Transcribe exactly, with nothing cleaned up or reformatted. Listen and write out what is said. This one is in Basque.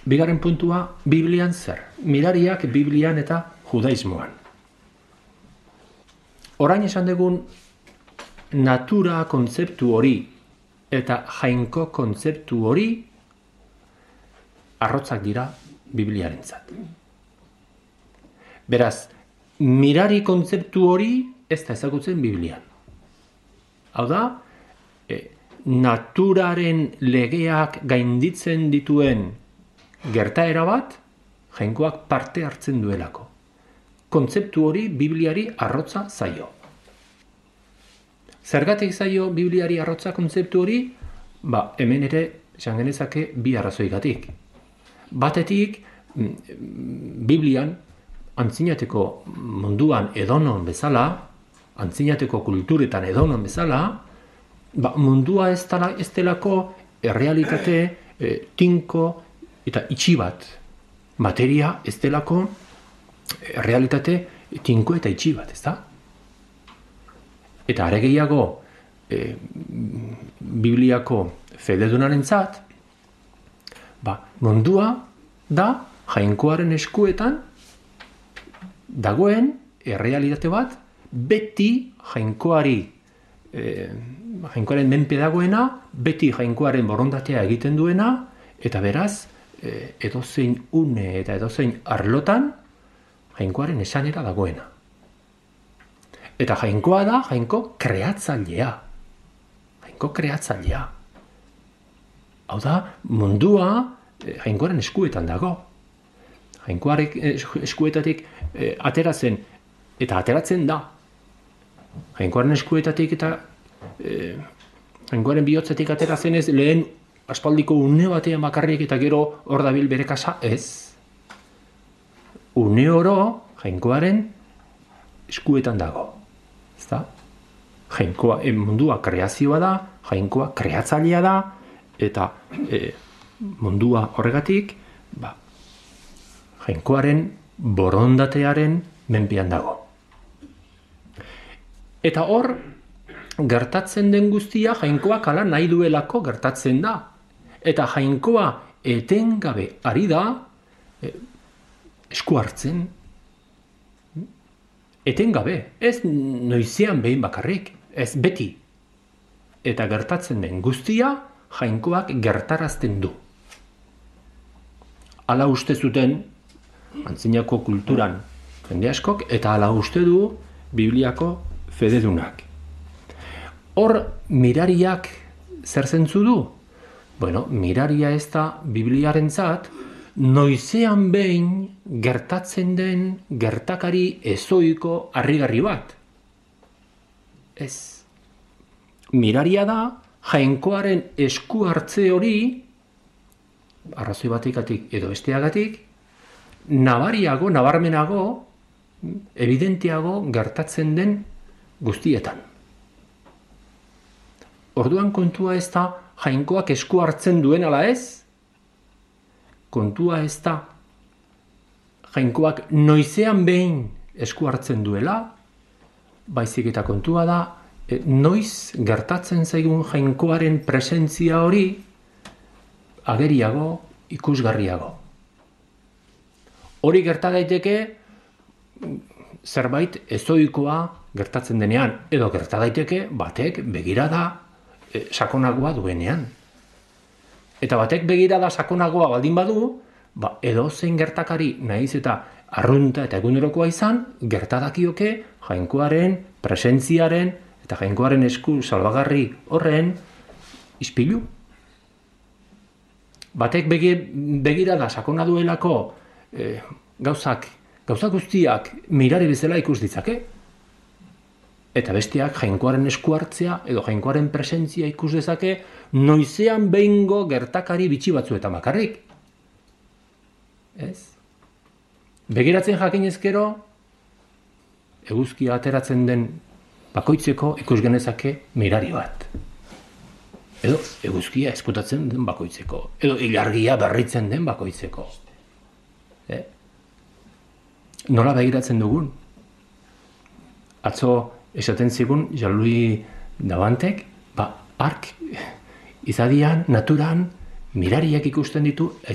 Bigarren puntua, Biblian zer? Mirariak Biblian eta judaismoan. Orain esan dugun natura kontzeptu hori eta jainko kontzeptu hori arrotzak dira Bibliarentzat. Beraz, mirari kontzeptu hori ez da ezagutzen Biblian. Hau da, e, naturaren legeak gainditzen dituen gertaera bat, jainkoak parte hartzen duelako. Kontzeptu hori Bibliari arrotza zaio. Zergatik zaio Bibliari arrotza kontzeptu hori? Ba, hemen ere esan genezake bi arrazoigatik. Batetik, Biblian, antzinateko munduan edonon bezala, antzinateko kulturetan edonon bezala, ba, mundua ez, tala, ez delako errealitate e, tinko eta itxi bat. Materia ez delako errealitate tinko eta itxi bat, ez da? Eta are gehiago, e, Bibliako fededunarentzat, ba, mundua da jainkoaren eskuetan dagoen errealitate bat, beti jainkoari, e, jainkoaren menpe dagoena, beti jainkoaren borondatea egiten duena, eta beraz, e, edozein une eta edozein arlotan, jainkoaren esanera dagoena. Eta jainkoa da, jainko kreatzailea. Jainko kreatzailea. Hau da, mundua e, jainkoaren eskuetan dago. Jainkoarek eskuetatik e, ateratzen, eta ateratzen da. Jainkoaren eskuetatik eta e, jainkoaren bihotzetik ateratzen ez, lehen aspaldiko une batean bakarrik eta gero hor dabil bere kasa ez. Une oro jainkoaren eskuetan dago. Ezta? Jainkoa, e, mundua kreazioa da, jainkoa kreatzailea da, eta e, mundua horregatik, ba, jainkoaren borondatearen menpean dago. Eta hor, gertatzen den guztia jainkoak hala nahi duelako gertatzen da. Eta jainkoa etengabe ari da e, esku hartzen. Etengabe, ez noizean behin bakarrik, ez beti. Eta gertatzen den guztia jainkoak gertarazten du. Hala uste zuten antzinako kulturan jende askok, eta hala uste du Bibliako fededunak. Hor, mirariak zer zentzu du? Bueno, miraria ez da Bibliarentzat noizean behin gertatzen den gertakari ezoiko harrigarri bat. Ez. Miraria da jainkoaren esku hartze hori, arrazoi batikatik edo besteagatik, nabariago, nabarmenago, evidentiago gertatzen den guztietan. Orduan kontua ez da jainkoak esku hartzen duen ala ez, kontua ez da jainkoak noizean behin esku hartzen duela, baizik eta kontua da e, noiz gertatzen zaigun jainkoaren presentzia hori ageriago, ikusgarriago. Hori gerta daiteke zerbait ezoikoa gertatzen denean, edo gerta daiteke batek begirada e, sakonagoa duenean. Eta batek begirada sakonagoa baldin badu, ba, edo zein gertakari nahiz eta arrunta eta egunerokoa izan, gertadakioke jainkoaren, presentziaren eta jainkoaren esku salbagarri horren ispilu. Batek begirada sakona duelako e, gauzak, gauzak guztiak mirari bezala ikus ditzake. Eta besteak jainkoaren esku hartzea edo jainkoaren presentzia ikus dezake noizean behingo gertakari bitxi batzuetan bakarrik. Ez? Begiratzen jakinezkero, eguzkia ateratzen den bakoitzeko ikus genezake mirari bat. Edo eguzkia ezkutatzen den bakoitzeko. Edo ilargia berritzen den bakoitzeko. Eh? Nola begiratzen dugun? Atzo esaten zigun Jean-Louis Davantek, ba, ark izadian, naturan, mirariak ikusten ditu